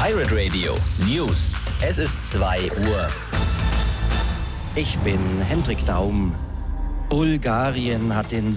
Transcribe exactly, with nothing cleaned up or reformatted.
Pirate Radio News. Es ist zwei Uhr. Ich bin Hendrik Daum. Bulgarien hat den